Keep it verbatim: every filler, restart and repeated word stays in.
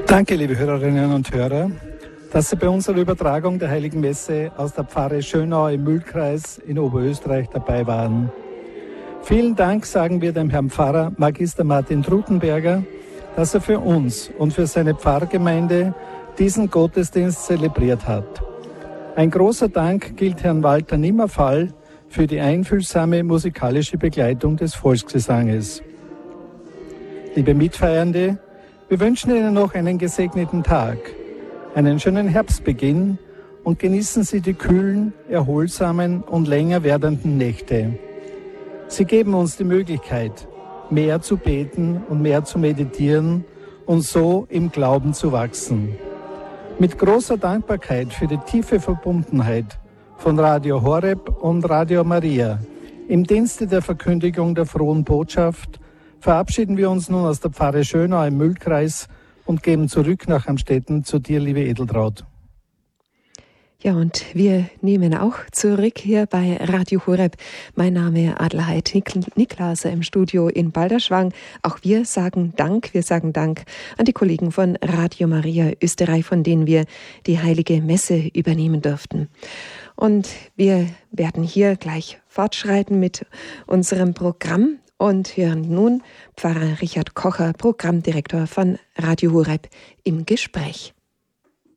Danke, liebe Hörerinnen und Hörer, dass Sie bei unserer Übertragung der Heiligen Messe aus der Pfarre Schönau im Mühlkreis in Oberösterreich dabei waren. Vielen Dank sagen wir dem Herrn Pfarrer Magister Martin Trutenberger, dass er für uns und für seine Pfarrgemeinde diesen Gottesdienst zelebriert hat. Ein großer Dank gilt Herrn Walter Nimmerfall für die einfühlsame musikalische Begleitung des Volksgesanges. Liebe Mitfeiernde, wir wünschen Ihnen noch einen gesegneten Tag, einen schönen Herbstbeginn und genießen Sie die kühlen, erholsamen und länger werdenden Nächte. Sie geben uns die Möglichkeit, mehr zu beten und mehr zu meditieren und so im Glauben zu wachsen. Mit großer Dankbarkeit für die tiefe Verbundenheit von Radio Horeb und Radio Maria im Dienste der Verkündigung der frohen Botschaft verabschieden wir uns nun aus der Pfarre Schönau im Mühlkreis und gehen zurück nach Amstetten zu dir, liebe Edeltraud. Ja, und wir nehmen auch zurück hier bei Radio Horeb. Mein Name Adelheid Niklase im Studio in Balderschwang. Auch wir sagen Dank, wir sagen Dank an die Kollegen von Radio Maria Österreich, von denen wir die Heilige Messe übernehmen durften. Und wir werden hier gleich fortschreiten mit unserem Programm und hören nun Pfarrer Richard Kocher, Programmdirektor von Radio Horeb, im Gespräch.